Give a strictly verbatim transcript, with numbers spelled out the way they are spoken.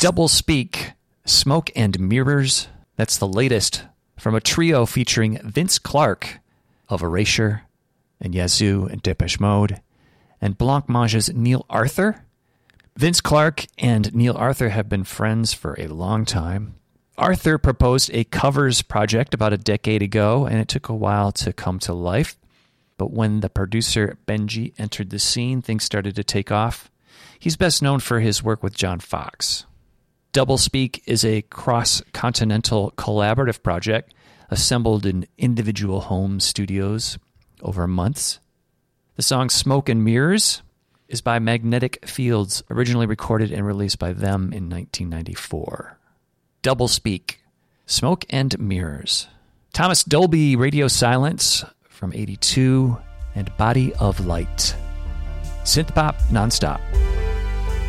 Double Speak, Smoke and Mirrors. That's the latest from a trio featuring Vince Clarke of Erasure and Yazoo and Depeche Mode, and Blancmange's Neil Arthur. Vince Clarke and Neil Arthur have been friends for a long time. Arthur proposed a covers project about a decade ago, and it took a while to come to life. But when the producer Benji entered the scene, things started to take off. He's best known for his work with John Fox. Double Speak is a cross-continental collaborative project assembled in individual home studios over months. The song Smoke and Mirrors is by Magnetic Fields, originally recorded and released by them in nineteen ninety-four. Double Speak, Smoke and Mirrors. Thomas Dolby, Radio Silence from eighty-two, and Body of Light. Synthpop nonstop.